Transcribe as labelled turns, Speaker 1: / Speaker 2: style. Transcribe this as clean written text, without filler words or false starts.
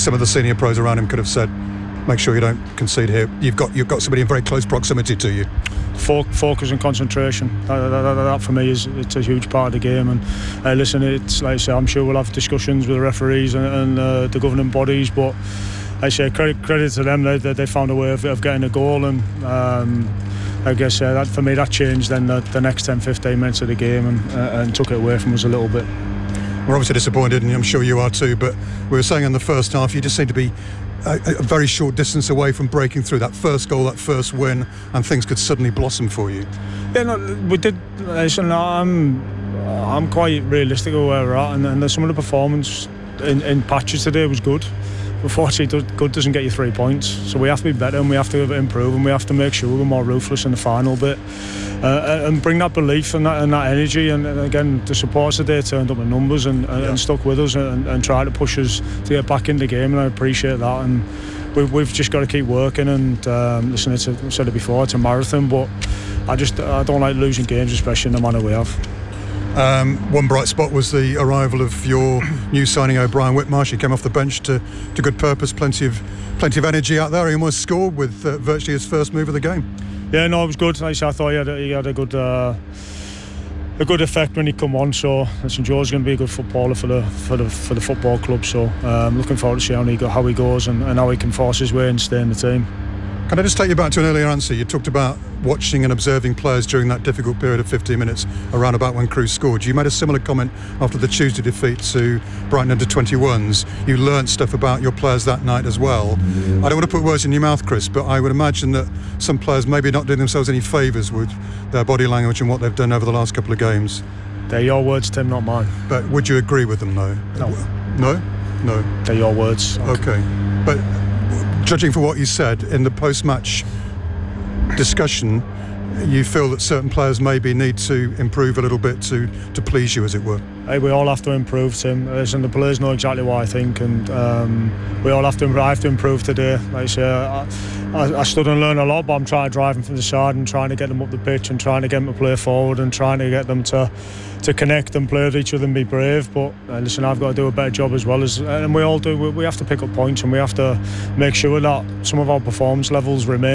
Speaker 1: some of the senior pros around him could have said, make sure you don't concede here. You've got somebody in very close proximity to you.
Speaker 2: Focus and concentration. That for me it's a huge part of the game. And listen, it's like I say, I'm sure we'll have discussions with the referees and the governing bodies, but I say credit to them. They found a way of getting a goal, and I guess that for me that changed then the next 10-15 minutes of the game and took it away from us a little bit.
Speaker 1: We're obviously disappointed, and I'm sure you are too, but we were saying in the first half you just seemed to be a very short distance away from breaking through. That first goal, that first win, and things could suddenly blossom for you.
Speaker 2: Yeah, no, we did. Listen, I'm quite realistic of where we're at, and some of the performance in patches today was good. Unfortunately, good doesn't get you 3 points, so we have to be better and we have to improve, and we have to make sure we're more ruthless in the final bit and bring that belief and that energy. And again, the supporters today turned up in numbers and stuck with us and tried to push us to get back in the game, and I appreciate that. And we've just got to keep working. And listen, I've said it before, it's a marathon, but I don't like losing games, especially in the manner we have.
Speaker 1: One bright spot was the arrival of your new signing, O'Brien Whitmarsh. He came off the bench to good purpose, plenty of energy out there. He almost scored with virtually his first move of the game. Yeah, no, it was good. Like I thought he had a good effect when he come on. So listen, Joe's going to be a good footballer for the football club. So looking forward to seeing how he goes and how he can force his way and stay in the team. Can I just take you back to an earlier answer? You talked about watching and observing players during that difficult period of 15 minutes around about when Crewe scored. You made a similar comment after the Tuesday defeat to Brighton under-21s. You learnt stuff about your players that night as well. I don't want to put words in your mouth, Chris, but I would imagine that some players maybe not doing themselves any favours with their body language and what they've done over the last couple of games. They're your words, Tim, not mine. But would you agree with them, though? No? No? They're your words. Okay. But judging for what you said in the post-match discussion, you feel that certain players maybe need to improve a little bit to please you, as it were? Hey, we all have to improve, Tim. Listen, the players know exactly what I think, and we all have to. I have to improve today. Like I say, I stood and learned a lot, but I'm trying to drive them from the side and trying to get them up the pitch and trying to get them to play forward and trying to get them to connect and play with each other and be brave. But listen, I've got to do a better job as well, and we all do. We have to pick up points, and we have to make sure that some of our performance levels remain.